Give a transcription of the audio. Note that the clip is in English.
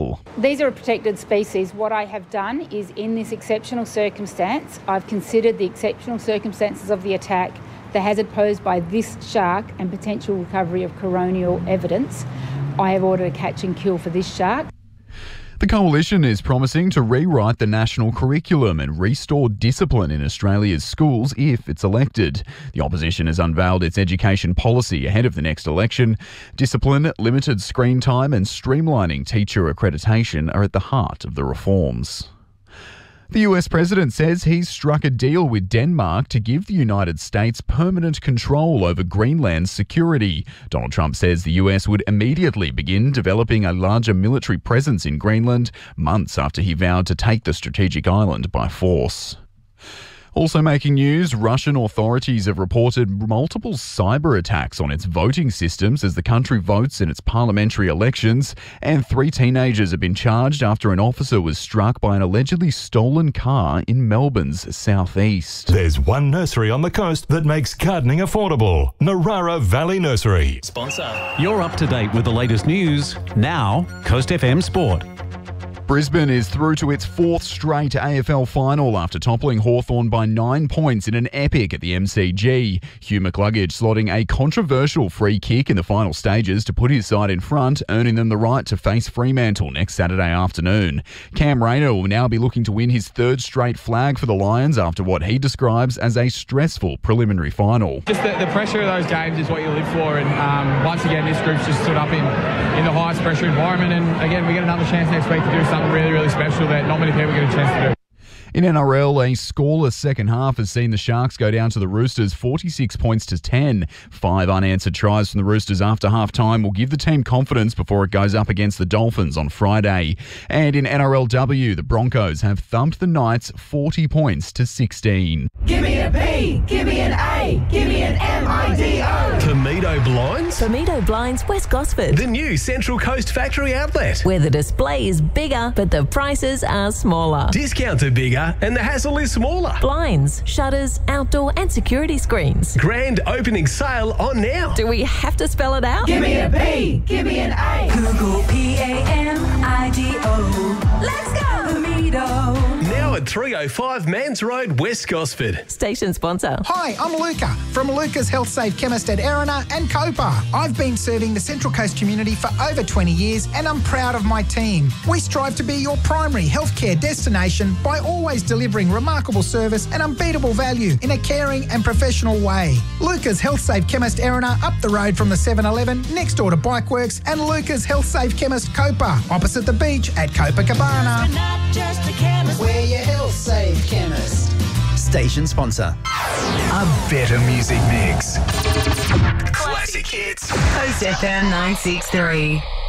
Hill. These are a protected species. What I have done is, in this exceptional circumstance, I've considered the exceptional circumstances of the attack, the hazard posed by this shark and potential recovery of coronial evidence. I have ordered a catch and kill for this shark. The Coalition is promising to rewrite the national curriculum and restore discipline in Australia's schools if it's elected. The opposition has unveiled its education policy ahead of the next election. Discipline, limited screen time and streamlining teacher accreditation are at the heart of the reforms. The US president says he's struck a deal with Denmark to give the United States permanent control over Greenland's security. Donald Trump says the US would immediately begin developing a larger military presence in Greenland, months after he vowed to take the strategic island by force. Also making news, Russian authorities have reported multiple cyber attacks on its voting systems as the country votes in its parliamentary elections, and 3 teenagers have been charged after an officer was struck by an allegedly stolen car in Melbourne's southeast. There's one nursery on the coast that makes gardening affordable. Narara Valley Nursery. Sponsor. You're up to date with the latest news. Now, Coast FM Sport. Brisbane is through to its 4th straight AFL final after toppling Hawthorn by 9 points in an epic at the MCG. Hugh McCluggage slotting a controversial free kick in the final stages to put his side in front, earning them the right to face Fremantle next Saturday afternoon. Cam Rayner will now be looking to win his 3rd straight flag for the Lions after what he describes as a stressful preliminary final. Just the pressure of those games is what you live for, and once again this group's just stood up in the highest pressure environment, and again we get another chance next week to do something really, really special that not many people get a chance to do. In NRL, a scoreless second half has seen the Sharks go down to the Roosters 46 points to 10. 5 unanswered tries from the Roosters after half-time will give the team confidence before it goes up against the Dolphins on Friday. And in NRLW, the Broncos have thumped the Knights 40 points to 16. Give me a B, give me an A, give me an MIDO. Tomedo Blinds? Tomedo Blinds, West Gosford. The new Central Coast factory outlet. Where the display is bigger, but the prices are smaller. Discounts are bigger and the hassle is smaller. Blinds, shutters, outdoor and security screens. Grand opening sale on now. Do we have to spell it out? Give me a B, give me an A. Google PAMIDO. Let's go, Tomedo. Now at 305 Mans Road, West Gosford. Station sponsor. Hi, I'm Luca from Luca's Health Save Chemist at Erina and Copa. I've been serving the Central Coast community for over 20 years and I'm proud of my team. We strive to be your primary healthcare destination by always delivering remarkable service and unbeatable value in a caring and professional way. Luca's Health Save Chemist Erina up the road from the 7-Eleven next door to Bikeworks, and Luca's Health Save Chemist Copa opposite the beach at Copacabana. We're not just a chemist, we're your Health Save Chemist. Station sponsor. A better music mix. Classic hits. Coast FM 963.